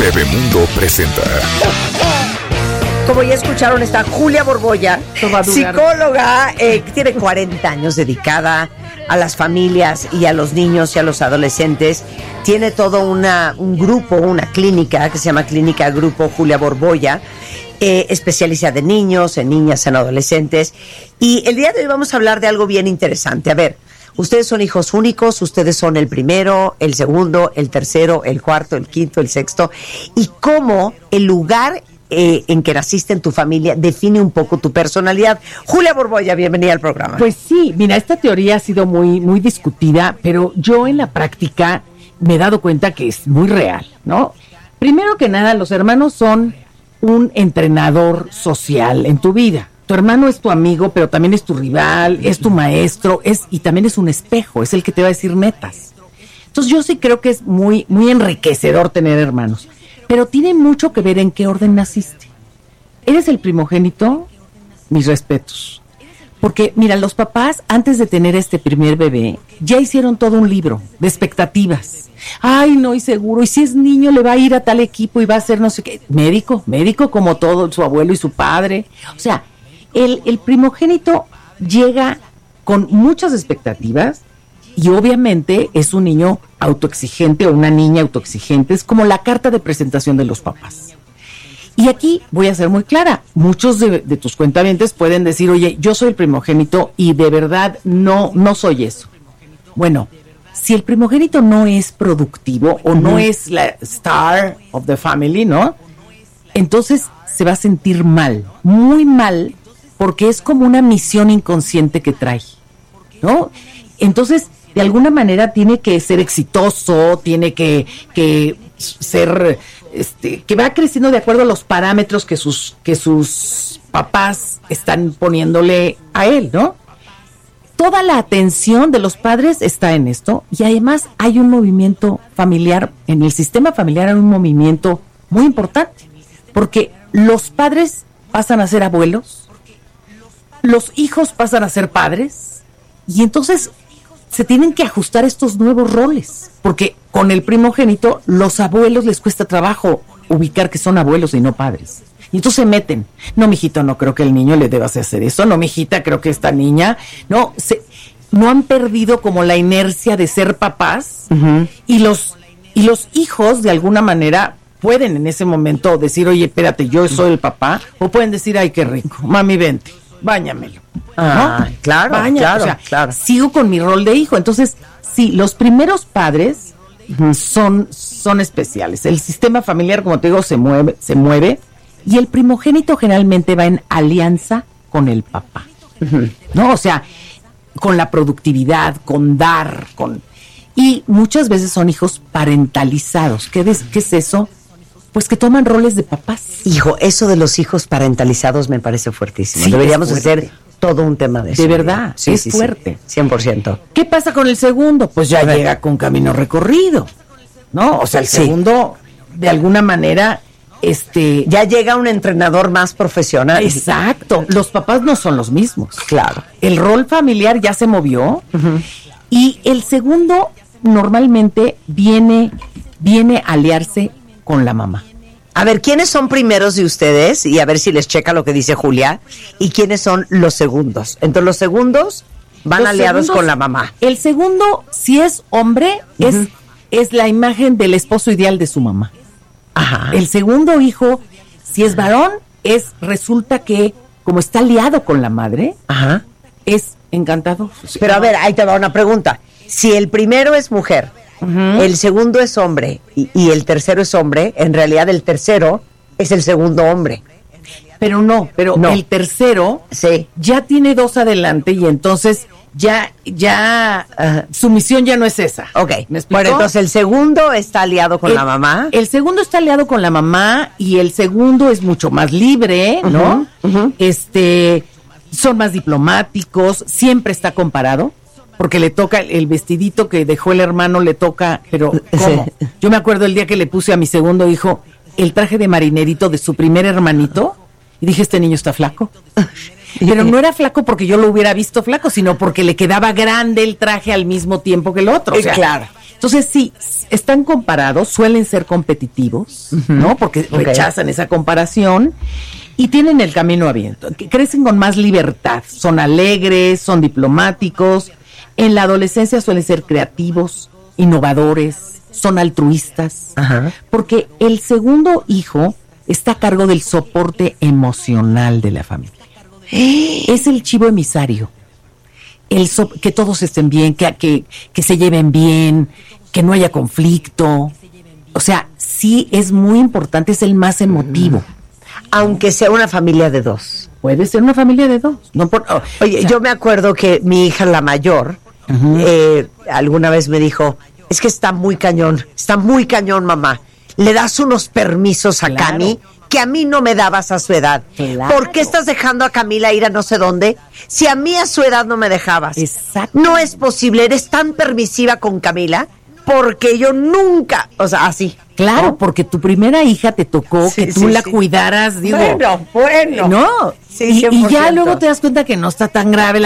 Bebemundo presenta. Como ya escucharon, está Julia Borbolla, psicóloga, que tiene 40 años dedicada a las familias y a los niños y a los adolescentes. Tiene todo un grupo, una clínica que se llama Clínica Grupo Julia Borbolla, especializada en niños, en niñas, en adolescentes. Y el día de hoy vamos a hablar de algo bien interesante. A ver, ustedes son hijos únicos, ustedes son el primero, el segundo, el tercero, el cuarto, el quinto, el sexto. Y cómo el lugar en que naciste en tu familia define un poco tu personalidad. Julia Borbolla, bienvenida al programa. Pues sí, mira, esta teoría ha sido muy discutida, pero yo en la práctica me he dado cuenta que es muy real, ¿no? Primero que nada, los hermanos son un entrenador social en tu vida. Tu hermano es tu amigo, pero también es tu rival, es tu maestro, y también es un espejo, es el que te va a decir metas. Entonces yo sí creo que es muy enriquecedor tener hermanos. Pero tiene mucho que ver en qué orden naciste. ¿Eres el primogénito? Mis respetos. Porque, mira, los papás, antes de tener este primer bebé, ya hicieron todo un libro de expectativas. Ay, no, y seguro, y si es niño le va a ir a tal equipo y va a ser no sé qué. Médico como todo, su abuelo y su padre. O sea, el primogénito llega con muchas expectativas. Y obviamente es un niño autoexigente o una niña autoexigente, es como la carta de presentación de los papás. Y aquí voy a ser muy clara, muchos de tus cuentavientes pueden decir, oye, yo soy el primogénito y de verdad no soy eso. Bueno, si el primogénito no es productivo o no es la star of the family, ¿no? Entonces se va a sentir mal, muy mal, porque es como una misión inconsciente que trae, ¿no? Entonces, de alguna manera tiene que ser exitoso, tiene que ser, que va creciendo de acuerdo a los parámetros que sus papás están poniéndole a él, ¿no? Toda la atención de los padres está en esto y además hay un movimiento familiar, en el sistema familiar hay un movimiento muy importante, porque los padres pasan a ser abuelos, los hijos pasan a ser padres y entonces se tienen que ajustar estos nuevos roles, porque con el primogénito los abuelos les cuesta trabajo ubicar que son abuelos y no padres. Y entonces se meten. No, mijito, no creo que el niño le debas hacer eso. No, mijita, creo que esta niña, no han perdido como la inercia de ser papás. Uh-huh. Y los hijos de alguna manera pueden en ese momento decir, oye, espérate, yo soy el papá, o pueden decir, ay, qué rico, mami, vente, báñamelo. Ah, ¿no? Claro, claro. Sigo con mi rol de hijo. Entonces, sí, los primeros padres son especiales. El sistema familiar, como te digo, se mueve y el primogénito generalmente va en alianza con el papá. ¿No? O sea, con la productividad, con dar, y muchas veces son hijos parentalizados. ¿Qué es eso? Pues que toman roles de papás. Hijo, eso de los hijos parentalizados me parece fuertísimo. Sí, deberíamos hacer todo un tema de eso. De verdad, sí, es fuerte. Sí, 100%. ¿Qué pasa con el segundo? Pues ya llega con camino recorrido, ¿no? O sea, el segundo, de alguna manera, ya llega un entrenador más profesional. Exacto. Los papás no son los mismos. Claro. El rol familiar ya se movió y el segundo normalmente viene a aliarse con la mamá. A ver, ¿quiénes son primeros de ustedes? Y a ver si les checa lo que dice Julia. ¿Y quiénes son los segundos? Entonces, los segundos van aliados con la mamá. El segundo, si es hombre, es la imagen del esposo ideal de su mamá. Ajá. El segundo hijo, si es varón, resulta que, como está aliado con la madre, ajá, es encantador. Pero a ver, ahí te va una pregunta. Si el primero es mujer, el segundo es hombre y el tercero es hombre, en realidad el tercero es el segundo hombre. Pero no. El tercero ya tiene dos adelante y entonces ya su misión ya no es esa. Ok, ¿me explico? Bueno, entonces el segundo está aliado con la mamá. El segundo está aliado con la mamá y el segundo es mucho más libre, ¿no? Son más diplomáticos, siempre está comparado. Porque le toca el vestidito que dejó el hermano, le toca, pero ¿cómo? Yo me acuerdo el día que le puse a mi segundo hijo el traje de marinerito de su primer hermanito y dije, este niño está flaco. Pero no era flaco porque yo lo hubiera visto flaco, sino porque le quedaba grande el traje al mismo tiempo que el otro. O sea, claro. Entonces, sí, están comparados, suelen ser competitivos, ¿no? Porque rechazan esa comparación y tienen el camino abierto. Crecen con más libertad, son alegres, son diplomáticos. En la adolescencia suelen ser creativos, innovadores, son altruistas. Ajá. Porque el segundo hijo está a cargo del soporte emocional de la familia. Es el chivo emisario. Que todos estén bien, que se lleven bien, que no haya conflicto. O sea, sí es muy importante, es el más emotivo. Aunque sea una familia de dos. Puede ser una familia de dos. No Oye, o sea, yo me acuerdo que mi hija, la mayor, alguna vez me dijo, es que está muy cañón, mamá. Le das unos permisos a Cami que a mí no me dabas a su edad. Claro. ¿Por qué estás dejando a Camila ir a no sé dónde? Si a mí a su edad no me dejabas. Exacto. No es posible, eres tan permisiva con Camila, porque yo nunca, o sea, así. Claro, ¿no? Porque tu primera hija te tocó que tú la cuidaras, digo. Bueno. ¿No? Sí, y ya luego te das cuenta que no está tan grave